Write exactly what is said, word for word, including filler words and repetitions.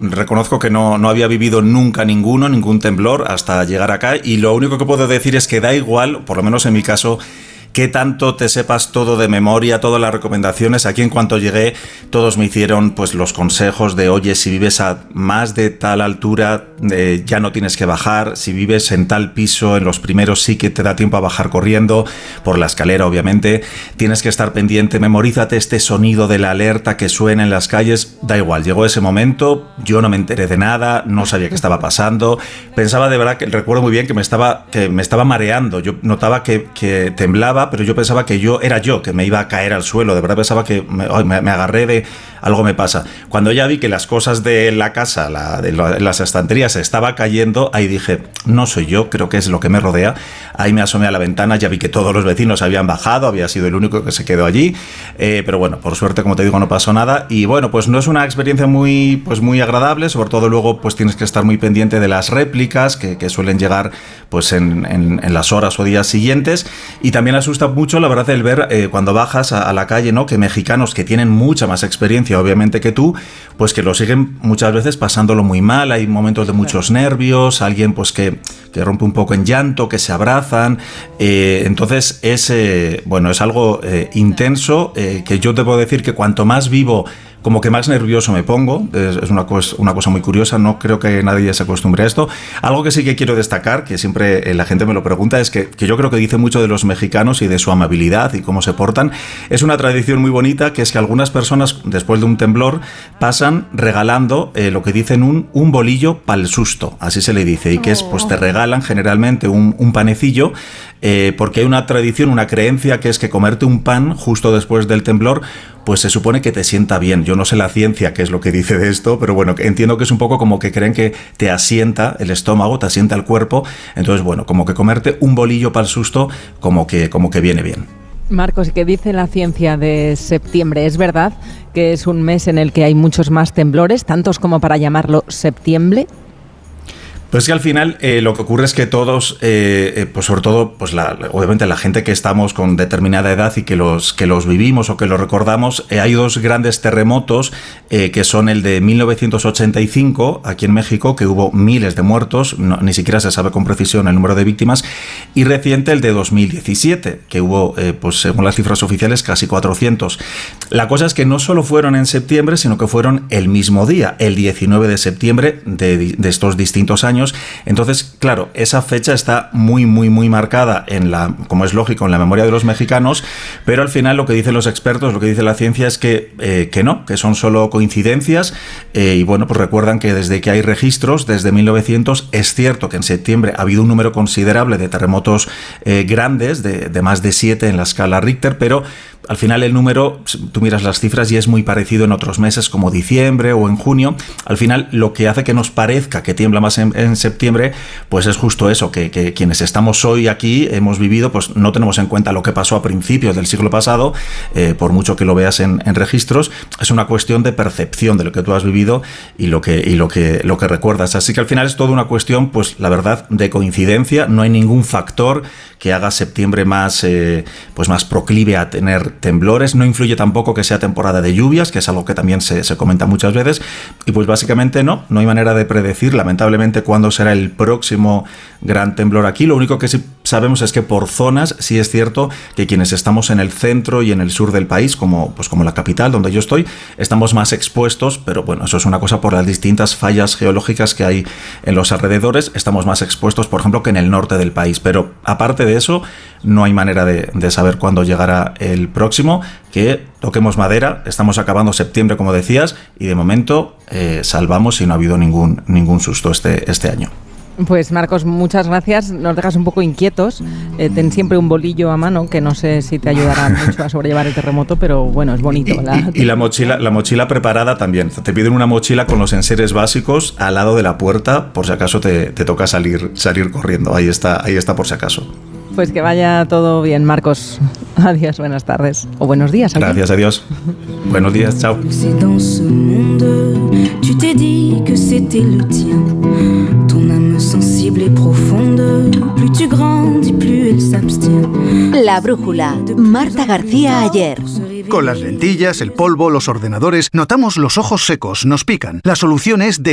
reconozco que no, no había vivido nunca ninguno, ningún temblor hasta llegar acá, y lo único que puedo decir es que da igual, por lo menos en mi caso, que tanto te sepas todo de memoria, todas las recomendaciones. Aquí en cuanto llegué, todos me hicieron pues los consejos de, oye, si vives a más de tal altura, eh, ya no tienes que bajar. Si vives en tal piso, en los primeros sí que te da tiempo a bajar corriendo, por la escalera obviamente. Tienes que estar pendiente, memorízate este sonido de la alerta que suena en las calles. Da igual, llegó ese momento, yo no me enteré de nada, no sabía qué estaba pasando. Pensaba de verdad, que recuerdo muy bien que me estaba, que me estaba mareando. Yo notaba que, que temblaba, pero yo pensaba que yo era yo, que me iba a caer al suelo. De verdad pensaba que me, me, me agarré de algo me pasa. Cuando ya vi que las cosas de la casa, la, de la, las estanterías, se estaba cayendo, ahí dije, no soy yo, creo que es lo que me rodea. Ahí me asomé a la ventana, ya vi que todos los vecinos habían bajado, había sido el único que se quedó allí, eh, pero bueno, por suerte, como te digo, no pasó nada. Y bueno, pues no es una experiencia muy, pues muy agradable, sobre todo luego pues tienes que estar muy pendiente de las réplicas que, que suelen llegar pues en, en, en las horas o días siguientes. Y también asusta mucho, la verdad, el ver eh, cuando bajas a, a la calle, ¿no?, que mexicanos que tienen mucha más experiencia obviamente que tú, pues que lo siguen muchas veces pasándolo muy mal. Hay momentos de muchos nervios, alguien pues que, que rompe un poco en llanto, que se abrazan, eh, entonces es eh, bueno, es algo eh, intenso, eh, que yo debo decir que cuanto más vivo, como que más nervioso me pongo. Es, es una, cosa, una cosa muy curiosa, no creo que nadie se acostumbre a esto. Algo que sí que quiero destacar, que siempre la gente me lo pregunta, es que, que yo creo que dice mucho de los mexicanos y de su amabilidad y cómo se portan. Es una tradición muy bonita, que es que algunas personas, después de un temblor, pasan regalando eh, lo que dicen un, un bolillo pa'l susto, así se le dice, y que es, pues te regalan generalmente un, un panecillo, eh, porque hay una tradición, una creencia, que es que comerte un pan justo después del temblor, pues se supone que te sienta bien. Yo no sé la ciencia qué es lo que dice de esto, pero bueno, entiendo que es un poco como que creen que te asienta el estómago, te asienta el cuerpo. Entonces, bueno, como que comerte un bolillo para el susto, como que, como que viene bien. Marcos, ¿qué dice la ciencia de septiembre? ¿Es verdad que es un mes en el que hay muchos más temblores, tantos como para llamarlo septiembre? Pues que al final eh, lo que ocurre es que todos, eh, eh, pues sobre todo, pues la, obviamente la gente que estamos con determinada edad y que los, que los vivimos o que los recordamos, eh, hay dos grandes terremotos, eh, que son el de mil novecientos ochenta y cinco, aquí en México, que hubo miles de muertos, no, ni siquiera se sabe con precisión el número de víctimas, y reciente el de dos mil diecisiete, que hubo, eh, pues según las cifras oficiales, casi cuatrocientos. La cosa es que no solo fueron en septiembre, sino que fueron el mismo día, el diecinueve de septiembre de, de estos distintos años. Entonces, claro, esa fecha está muy, muy, muy marcada en la, como es lógico, en la memoria de los mexicanos, pero al final lo que dicen los expertos, lo que dice la ciencia es que, eh, que no, que son solo coincidencias, eh, y bueno, pues recuerdan que desde que hay registros, desde mil novecientos, es cierto que en septiembre ha habido un número considerable de terremotos eh, grandes, de, de más de siete en la escala Richter, pero al final el número, tú miras las cifras y es muy parecido en otros meses como diciembre o en junio. Al final lo que hace que nos parezca que tiembla más en, en septiembre, pues es justo eso, que, que quienes estamos hoy aquí hemos vivido, pues no tenemos en cuenta lo que pasó a principios del siglo pasado, eh, por mucho que lo veas en, en registros. Es una cuestión de percepción de lo que tú has vivido y lo que, y lo que, lo que recuerdas. Así que al final es toda una cuestión, pues la verdad, de coincidencia. No hay ningún factor que haga septiembre más, eh, pues más proclive a tener temblores. No influye tampoco que sea temporada de lluvias, que es algo que también se, se comenta muchas veces, y pues básicamente no, no hay manera de predecir lamentablemente cuándo será el próximo gran temblor aquí. Lo único que sí sabemos es que por zonas sí es cierto que quienes estamos en el centro y en el sur del país, como, pues como la capital donde yo estoy, estamos más expuestos, pero bueno, eso es una cosa por las distintas fallas geológicas que hay en los alrededores. Estamos más expuestos, por ejemplo, que en el norte del país, pero aparte de eso no hay manera de, de saber cuándo llegará el próximo. Que toquemos madera, estamos acabando septiembre, como decías, y de momento eh, salvamos y no ha habido ningún, ningún susto este, este año. Pues Marcos, muchas gracias. Nos dejas un poco inquietos. Eh, ten siempre un bolillo a mano, que no sé si te ayudará mucho a sobrellevar el terremoto, pero bueno, es bonito. Y, la, y, y la mochila, la mochila preparada también. Te piden una mochila con los enseres básicos al lado de la puerta, por si acaso te, te toca salir, salir corriendo. Ahí está, ahí está por si acaso. Pues que vaya todo bien, Marcos. Adiós, buenas tardes. O buenos días. Gracias, adiós. Buenos días, chao. La brújula. Marta García Ayer. Con las lentillas, el polvo, los ordenadores, notamos los ojos secos, nos pican. La solución es de